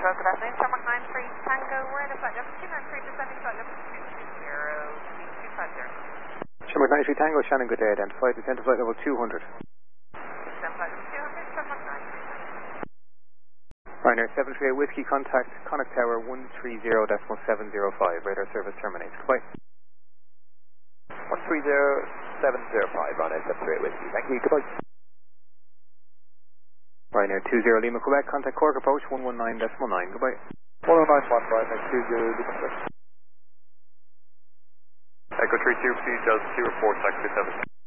good afternoon. Shamrock 93 Tango, we're in a flight level 293, descending flight level 220, 250. Shamrock 93 Tango, Shannon, good day. Identified, descend to flight level 200. Descend flight level 200, Shamrock 93. Ryanair 738 Whiskey, contact Connacht Tower 130.705. Radar service terminates. Goodbye. 130.705, Ryanair 738 Whiskey. Thank you, goodbye. Ryanair 20 Lima, Quebec, contact Cork approach 119.9. Goodbye. 109.1, Ryanair 20 Lima, Quebec. Echo 32, please does 2 report, taxi 7.